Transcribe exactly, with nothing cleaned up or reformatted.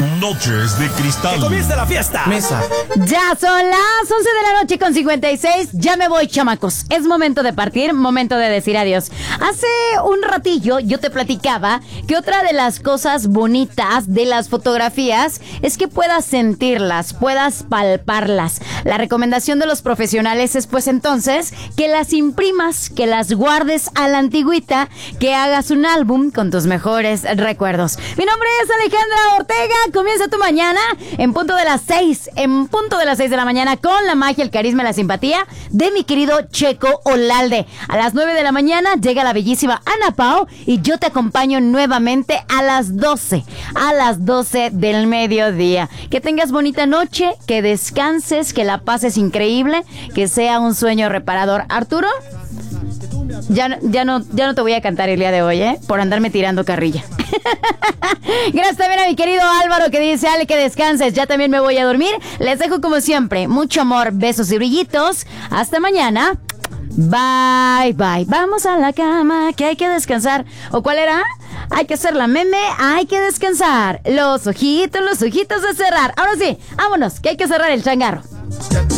Noches de Cristal. ¡Que comience la fiesta! Mesa. Ya son las once de la noche con cincuenta y seis. Ya me voy, chamacos. Es momento de partir, momento de decir adiós. Hace un ratillo yo te platicaba que otra de las cosas bonitas de las fotografías es que puedas sentirlas, puedas palparlas. La recomendación de los profesionales es pues entonces que las imprimas, que las guardes a la antigüita, que hagas un álbum con tus mejores recuerdos. Mi nombre es Alejandra Ortega. Comienza tu mañana en punto de las seis, en punto de las seis de la mañana con la magia, el carisma y la simpatía de mi querido Checo Olalde. A las nueve de la mañana llega la bellísima Ana Pao y yo te acompaño nuevamente a las doce, a las doce del mediodía. Que tengas bonita noche, que descanses, que la pases increíble, que sea un sueño reparador. Arturo, ya, ya, no, ya no te voy a cantar el día de hoy, ¿eh? Por andarme tirando carrilla. Gracias también a mi querido Álvaro que dice, Ale, que descanses, ya también me voy a dormir. Les dejo como siempre, mucho amor, besos y brillitos. Hasta mañana. Bye, bye. Vamos a la cama, que hay que descansar. ¿O cuál era? Hay que hacer la meme, hay que descansar. Los ojitos, los ojitos de cerrar. Ahora sí, vámonos, que hay que cerrar el changarro.